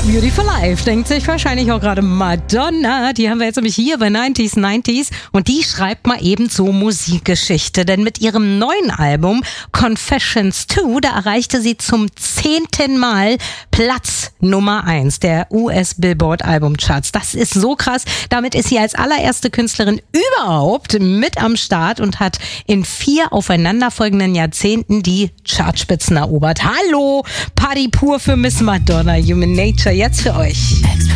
Beautiful Life, denkt sich wahrscheinlich auch gerade Madonna. Die haben wir jetzt nämlich hier bei 90s und die schreibt mal eben so Musikgeschichte, denn mit ihrem neuen Album Confessions 2, da erreichte sie zum 10. Mal Platz Nummer 1 der US Billboard Albumcharts. Das ist so krass. Damit ist sie als allererste Künstlerin überhaupt mit am Start und hat in 4 aufeinanderfolgenden Jahrzehnten die Chartspitzen erobert. Hallo, Party pur für Miss Madonna, Human Nature, jetzt für euch.